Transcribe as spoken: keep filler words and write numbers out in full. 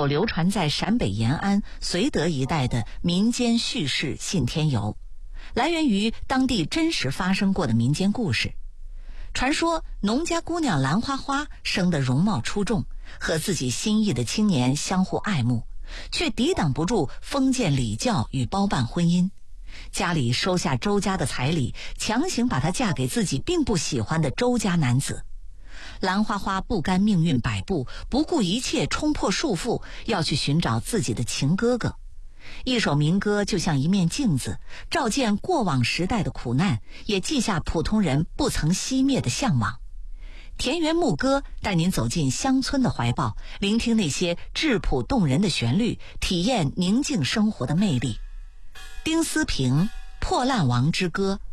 首流传在陕北延安、绥德一带的民间叙事信天游，来源于当地真实发生过的民间故事。传说农家姑娘兰花花生得容貌出众，和自己心意的青年相互爱慕，却抵挡不住封建礼教与包办婚姻。家里收下周家的彩礼，强行把她嫁给自己并不喜欢的周家男子。兰花花不甘命运摆布，不顾一切冲破束缚，要去寻找自己的情哥哥。一首民歌就像一面镜子，照见过往时代的苦难，也记下普通人不曾熄灭的向往。田园牧歌带您走进乡村的怀抱，聆听那些质朴动人的旋律，体验宁静生活的魅力。丁思平《破烂王之歌》。